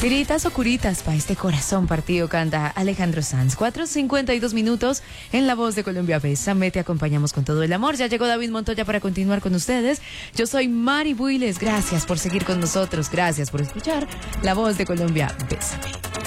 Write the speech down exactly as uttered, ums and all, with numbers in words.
Tiritas o curitas pa' este corazón partido, canta Alejandro Sanz. cuatro cincuenta y dos minutos en La Voz de Colombia. Bésame, te acompañamos con todo el amor. Ya llegó David Montoya para continuar con ustedes. Yo soy Mari Builes. Gracias por seguir con nosotros. Gracias por escuchar La Voz de Colombia. Bésame.